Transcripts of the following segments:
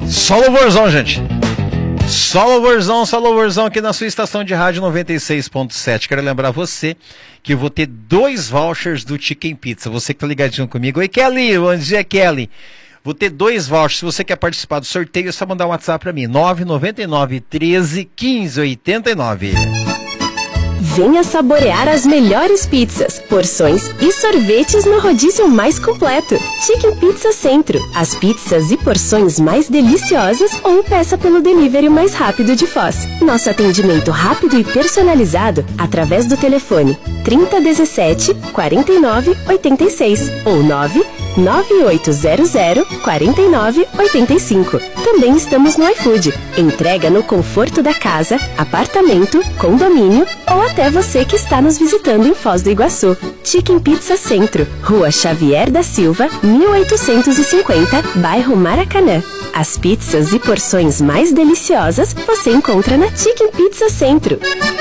Só louvorzão, gente. Só louvorzão aqui na sua estação de rádio 96.7. Quero lembrar você que eu vou ter 2 vouchers do Chicken Pizza. Você que tá ligadinho comigo. Oi, Kelly. Bom dia, Kelly. Vou ter 2 vouchers. Se você quer participar do sorteio, é só mandar um WhatsApp pra mim. 999 13 15 89. Venha saborear as melhores pizzas, porções e sorvetes no rodízio mais completo. Chicken Pizza Centro. As pizzas e porções mais deliciosas ou peça pelo delivery mais rápido de Foz. Nosso atendimento rápido e personalizado através do telefone 3017 4986 ou 99800 4985. Também estamos no iFood. Entrega no conforto da casa, apartamento, condomínio ou até você que está nos visitando em Foz do Iguaçu. Chicken Pizza Centro, Rua Xavier da Silva, 1850, bairro Maracanã. As pizzas e porções mais deliciosas você encontra na Chicken Pizza Centro.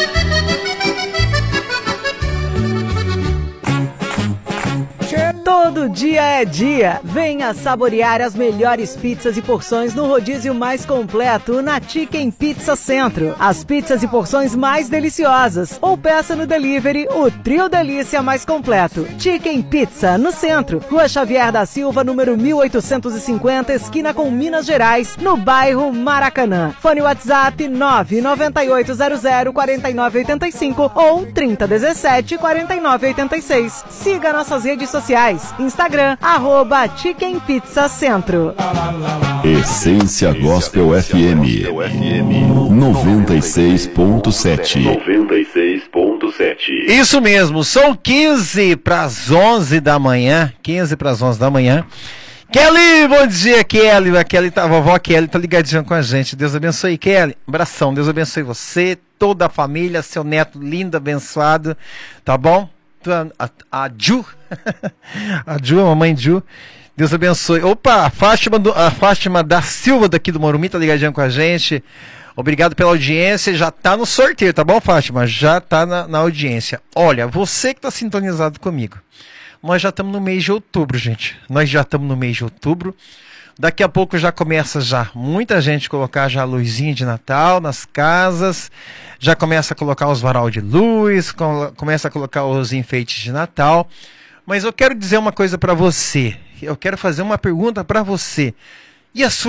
Todo dia é dia. Venha saborear as melhores pizzas e porções no rodízio mais completo na Chicken Pizza Centro. As pizzas e porções mais deliciosas. Ou peça no delivery o trio delícia mais completo. Chicken Pizza no centro. Rua Xavier da Silva, número 1850, esquina com Minas Gerais, no bairro Maracanã. Fone WhatsApp 99800 4985 ou 3017 4986. Siga nossas redes sociais. Instagram, @Chicken Pizza Centro. Essência Gospel FM 96.7. Isso mesmo, são 15 para as 11 da manhã. 15 para as 11 da manhã. Kelly, bom dia, Kelly. A vovó Kelly tá ligadinha com a gente. Deus abençoe, Kelly. Abração, Deus abençoe você, toda a família, seu neto lindo, abençoado. Tá bom? A Ju, a Ju, a mamãe Ju, Deus abençoe. Opa, a Fátima da Silva daqui do Morumbi tá ligadinha com a gente. Obrigado pela audiência, já tá no sorteio, tá bom, Fátima? Já tá na audiência. Olha, você que tá sintonizado comigo, nós já estamos no mês de outubro, gente. Nós já estamos no mês de outubro. Daqui a pouco já começa muita gente colocar já a luzinha de Natal nas casas, já começa a colocar os varal de luz, começa a colocar os enfeites de Natal. Mas eu quero dizer uma coisa para você, eu quero fazer uma pergunta para você. E a sua